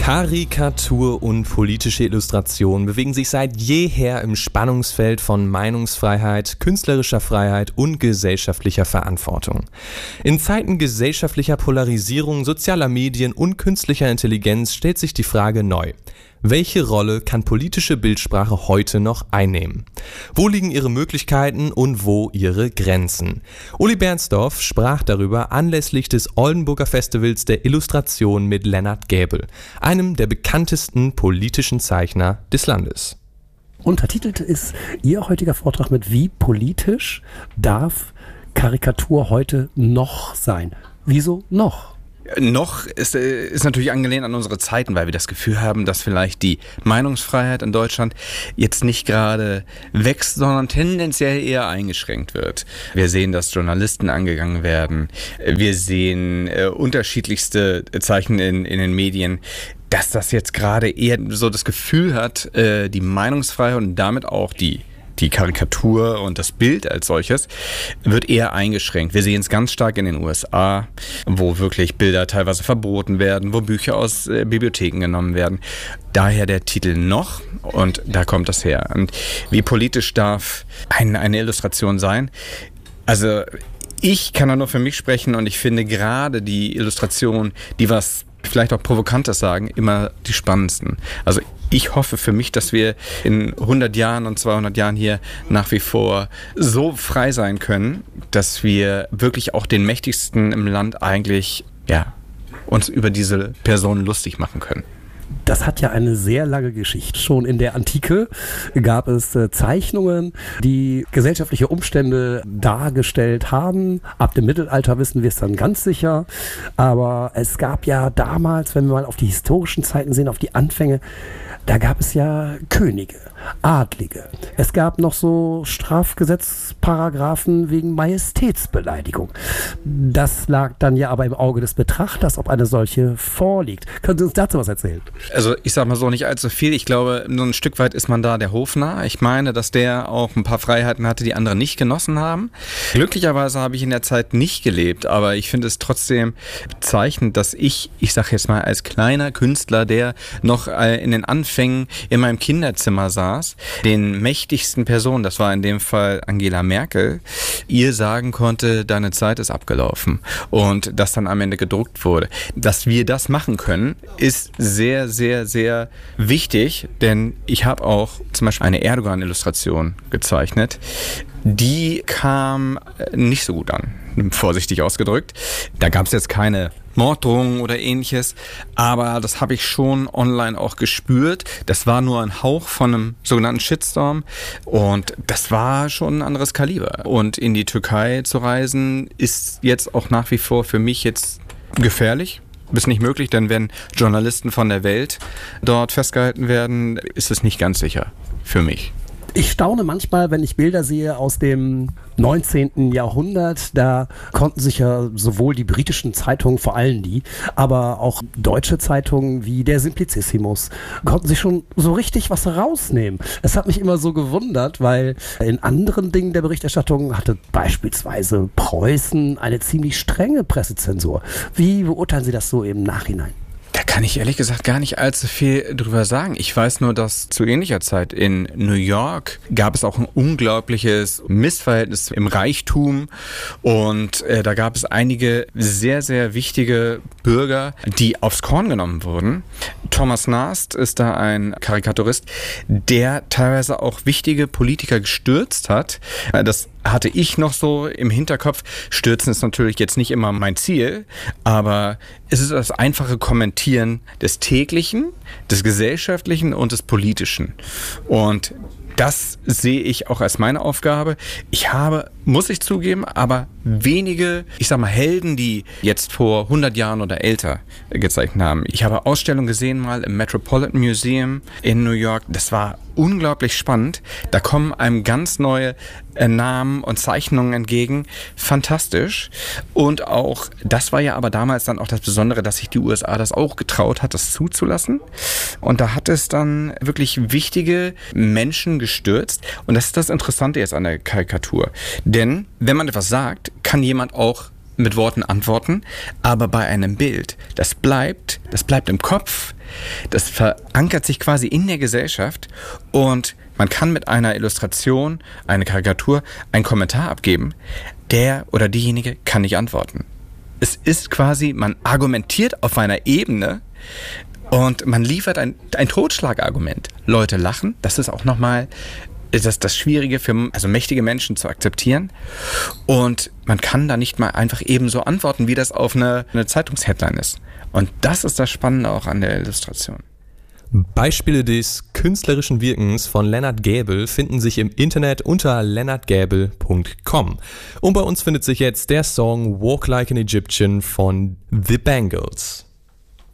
Karikatur und politische Illustration bewegen sich seit jeher im Spannungsfeld von Meinungsfreiheit, künstlerischer Freiheit und gesellschaftlicher Verantwortung. In Zeiten gesellschaftlicher Polarisierung, sozialer Medien und künstlicher Intelligenz stellt sich die Frage neu: Welche Rolle kann politische Bildsprache heute noch einnehmen? Wo liegen ihre Möglichkeiten und wo ihre Grenzen? Uli Bernsdorf sprach darüber anlässlich des Oldenburger Festivals der Illustration mit Lennart Gäbel, einem der bekanntesten politischen Zeichner des Landes. Untertitelt ist Ihr heutiger Vortrag mit: Wie politisch darf Karikatur heute noch sein? Wieso noch? Noch ist natürlich angelehnt an unsere Zeiten, weil wir das Gefühl haben, dass vielleicht die Meinungsfreiheit in Deutschland jetzt nicht gerade wächst, sondern tendenziell eher eingeschränkt wird. Wir sehen, dass Journalisten angegangen werden. Wir sehen unterschiedlichste Zeichen in den Medien, dass das jetzt gerade eher so das Gefühl hat, die Meinungsfreiheit und damit auch die Karikatur und das Bild als solches wird eher eingeschränkt. Wir sehen es ganz stark in den USA, wo wirklich Bilder teilweise verboten werden, wo Bücher aus Bibliotheken genommen werden. Daher der Titel noch, und da kommt das her. Und wie politisch darf eine Illustration sein? Also ich kann da nur für mich sprechen, und ich finde gerade die Illustrationen, die was vielleicht auch Provokantes sagen, immer die spannendsten. Also ich hoffe für mich, dass wir in 100 Jahren und 200 Jahren hier nach wie vor so frei sein können, dass wir wirklich auch den Mächtigsten im Land eigentlich, uns über diese Personen lustig machen können. Das hat ja eine sehr lange Geschichte. Schon in der Antike gab es Zeichnungen, die gesellschaftliche Umstände dargestellt haben. Ab dem Mittelalter wissen wir es dann ganz sicher. Aber es gab ja damals, wenn wir mal auf die historischen Zeiten sehen, auf die Anfänge, da gab es ja Könige, Adlige. Es gab noch so Strafgesetzparagraphen wegen Majestätsbeleidigung. Das lag dann ja aber im Auge des Betrachters, ob eine solche vorliegt. Können Sie uns dazu was erzählen? Also ich sag mal so, nicht allzu viel. Ich glaube, nur ein Stück weit ist man da der Hofnarr. Ich meine, dass der auch ein paar Freiheiten hatte, die andere nicht genossen haben. Glücklicherweise habe ich in der Zeit nicht gelebt, aber ich finde es trotzdem bezeichnend, dass ich sag jetzt mal als kleiner Künstler, der noch in den Anfängen in meinem Kinderzimmer saß, den mächtigsten Personen, das war in dem Fall Angela Merkel, ihr sagen konnte, deine Zeit ist abgelaufen, und das dann am Ende gedruckt wurde. Dass wir das machen können, ist sehr, sehr, sehr wichtig, denn ich habe auch zum Beispiel eine Erdogan-Illustration gezeichnet. Die kam nicht so gut an, vorsichtig ausgedrückt. Da gab es jetzt keine Morddrohungen oder ähnliches, aber das habe ich schon online auch gespürt. Das war nur ein Hauch von einem sogenannten Shitstorm, und das war schon ein anderes Kaliber. Und in die Türkei zu reisen ist jetzt auch nach wie vor für mich jetzt gefährlich. Ist nicht möglich, denn wenn Journalisten von der Welt dort festgehalten werden, ist es nicht ganz sicher für mich. Ich staune manchmal, wenn ich Bilder sehe aus dem 19. Jahrhundert. Da konnten sich ja sowohl die britischen Zeitungen, vor allem die, aber auch deutsche Zeitungen wie der Simplicissimus, konnten sich schon so richtig was rausnehmen. Es hat mich immer so gewundert, weil in anderen Dingen der Berichterstattung hatte beispielsweise Preußen eine ziemlich strenge Pressezensur. Wie beurteilen Sie das so im Nachhinein? Da kann ich ehrlich gesagt gar nicht allzu viel drüber sagen. Ich weiß nur, dass zu ähnlicher Zeit in New York gab es auch ein unglaubliches Missverhältnis im Reichtum, und da gab es einige sehr, sehr wichtige Bürger, die aufs Korn genommen wurden. Thomas Nast ist da ein Karikaturist, der teilweise auch wichtige Politiker gestürzt hat. Das hatte ich noch so im Hinterkopf. Stürzen ist natürlich jetzt nicht immer mein Ziel, aber es ist das einfache Kommentieren des Täglichen, des Gesellschaftlichen und des Politischen. Und das sehe ich auch als meine Aufgabe. Ich habe, muss ich zugeben, aber wenige, ich sag mal, Helden, die jetzt vor 100 Jahren oder älter gezeichnet haben. Ich habe Ausstellungen gesehen mal im Metropolitan Museum in New York. Das war unglaublich spannend. Da kommen einem ganz neue Namen und Zeichnungen entgegen. Fantastisch. Und auch, das war ja aber damals dann auch das Besondere, dass sich die USA das auch getraut hat, das zuzulassen. Und da hat es dann wirklich wichtige Menschen gestürzt. Und das ist das Interessante jetzt an der Karikatur. Denn wenn man etwas sagt, kann jemand auch mit Worten antworten, aber bei einem Bild, das bleibt im Kopf, das verankert sich quasi in der Gesellschaft und man kann mit einer Illustration, einer Karikatur, einen Kommentar abgeben. Der oder diejenige kann nicht antworten. Es ist quasi, man argumentiert auf einer Ebene und man liefert ein Totschlagargument. Leute lachen, das ist auch nochmal das Schwierige für mächtige Menschen zu akzeptieren. Und man kann da nicht mal einfach ebenso antworten, wie das auf eine Zeitungsheadline ist. Und das ist das Spannende auch an der Illustration. Beispiele des künstlerischen Wirkens von Lennart Gäbel finden sich im Internet unter lennartgäbel.com. Und bei uns findet sich jetzt der Song Walk Like an Egyptian von The Bangles.